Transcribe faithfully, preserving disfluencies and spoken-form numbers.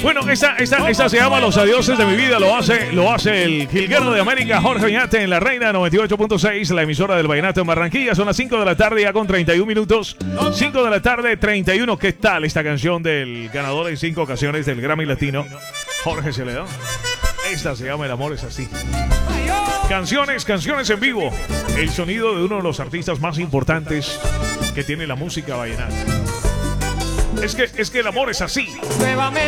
Bueno, esta, esta, esta se llama Los Adioses de mi vida. Lo hace, lo hace el jilguero de América, Jorge Oñate, en La Reina noventa y ocho punto seis, la emisora del vallenato en Barranquilla. Son las cinco de la tarde ya con treinta y un minutos. cinco de la tarde, treinta y uno. ¿Qué tal esta canción del ganador en cinco ocasiones del Grammy Latino, Jorge Celedón? Esta se llama El amor es así. Canciones, canciones en vivo. El sonido de uno de los artistas más importantes que tiene la música vallenata. Es que, es que el amor es así.